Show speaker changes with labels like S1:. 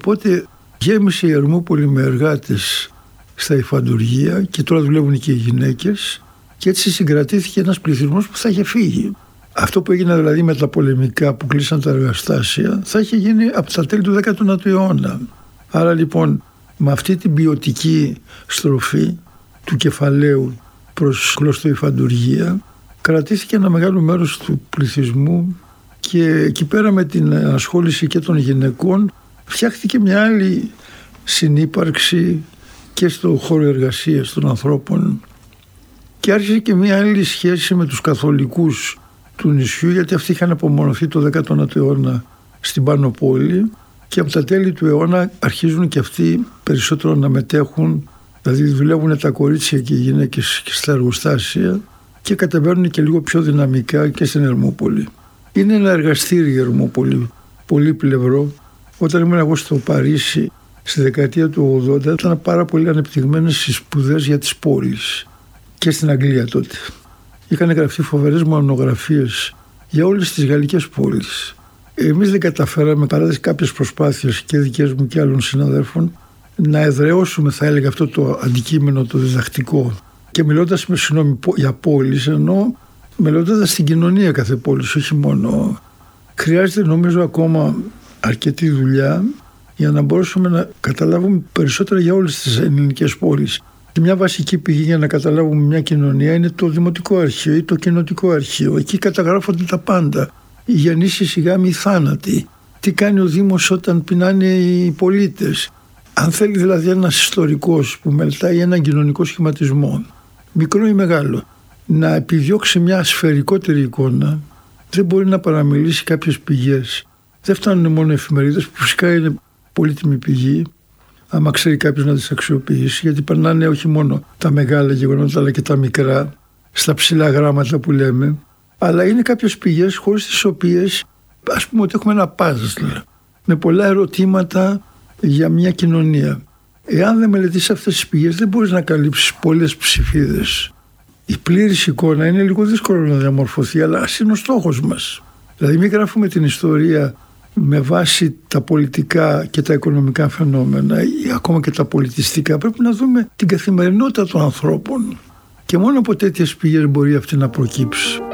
S1: Οπότε γέμισε η Ερμούπολη με εργάτες στα υφαντουργεία και τώρα δουλεύουν και οι γυναίκες και έτσι συγκρατήθηκε ένας πληθυσμός που θα είχε φύγει. Αυτό που έγινε δηλαδή με τα πολεμικά που κλείσαν τα εργαστάσια θα είχε γίνει από τα τέλη του 19ου αιώνα. Άρα λοιπόν με αυτή την ποιοτική στροφή του κεφαλαίου προς κλωστοϊφαντουργία κρατήθηκε ένα μεγάλο μέρος του πληθυσμού και εκεί πέρα με την ασχόληση και των γυναικών φτιάχτηκε μια άλλη συνύπαρξη και στο χώρο εργασίας των ανθρώπων και άρχισε και μια άλλη σχέση με τους καθολικούς του νησιού, γιατί αυτοί είχαν απομονωθεί το 19ο αιώνα στην Πάνω Πόλη και από τα τέλη του αιώνα αρχίζουν και αυτοί περισσότερο να μετέχουν, δηλαδή δουλεύουν τα κορίτσια και οι γυναίκες και στα εργοστάσια και κατεβαίνουν και λίγο πιο δυναμικά και στην Ερμούπολη. Είναι ένα εργαστήρι η Ερμούπολη, πολύπλευρο. Όταν ήμουν εγώ στο Παρίσι στη δεκαετία του 80 ήταν πάρα πολύ ανεπτυγμένες οι σπουδές για τις πόλεις και στην Αγγλία τότε. Είχαν γραφτεί φοβερές μονογραφίες για όλες τις γαλλικές πόλεις. Εμείς δεν καταφέραμε, παρά κάποιες προσπάθειες και δικές μου και άλλων συναδέλφων, να εδραιώσουμε, θα έλεγα, αυτό το αντικείμενο, το διδακτικό. Και μιλώντας για πόλεις, ενώ μιλώντας την κοινωνία κάθε πόλης, όχι μόνο. Χρειάζεται νομίζω ακόμα αρκετή δουλειά για να μπορέσουμε να καταλάβουμε περισσότερα για όλες τις ελληνικές πόλεις. Και μια βασική πηγή για να καταλάβουμε μια κοινωνία είναι το Δημοτικό Αρχείο ή το Κοινοτικό Αρχείο. Εκεί καταγράφονται τα πάντα. Οι γεννήσεις, οι γάμοι, οι θάνατοι. Τι κάνει ο Δήμος όταν πεινάνε οι πολίτες. Αν θέλει δηλαδή ένας ιστορικός που μελετάει έναν κοινωνικό σχηματισμό, μικρό ή μεγάλο, να επιδιώξει μια σφαιρικότερη εικόνα, δεν μπορεί να παραμιλήσει κάποιες πηγές. Δεν φτάνουν μόνο οι εφημερίδες, που φυσικά είναι πολύτιμη πηγή, άμα ξέρει κάποιος να τις αξιοποιήσει, γιατί περνάνε όχι μόνο τα μεγάλα γεγονότα, αλλά και τα μικρά, στα ψηλά γράμματα που λέμε, αλλά είναι κάποιες πηγές χωρίς τις οποίες, ας πούμε ότι έχουμε ένα puzzle με πολλά ερωτήματα για μια κοινωνία. Εάν δεν μελετήσεις αυτές τις πηγές, δεν μπορείς να καλύψεις πολλές ψηφίδες. Η πλήρης εικόνα είναι λίγο δύσκολο να διαμορφωθεί, αλλά ας είναι ο στόχος μας. Δηλαδή μην γράφουμε την ιστορία με βάση τα πολιτικά και τα οικονομικά φαινόμενα ή ακόμα και τα πολιτιστικά. Πρέπει να δούμε την καθημερινότητα των ανθρώπων και μόνο από τέτοιες πηγές μπορεί αυτή να προκύψει.